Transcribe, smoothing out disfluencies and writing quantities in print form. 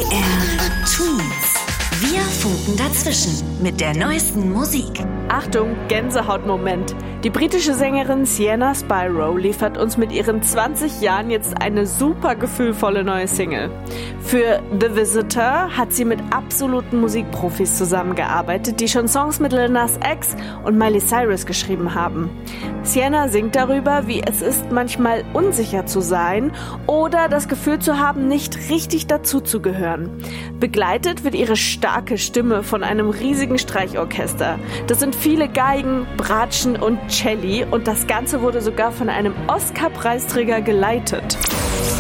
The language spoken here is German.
MDR Twins. Wir funken dazwischen mit der neuesten Musik. Achtung, Gänsehautmoment. Die britische Sängerin Sienna Spyro liefert uns mit ihren 20 Jahren jetzt eine super gefühlvolle neue Single. Für The Visitor hat sie mit absoluten Musikprofis zusammengearbeitet, die schon Songs mit Lil Nas X und Miley Cyrus geschrieben haben. Sienna singt darüber, wie es ist, manchmal unsicher zu sein oder das Gefühl zu haben, nicht richtig dazuzugehören. Begleitet wird ihre starke Stimme von einem riesigen Streichorchester. Das sind viele Geigen, Bratschen und Celli und das Ganze wurde sogar von einem Oscar-Preisträger geleitet.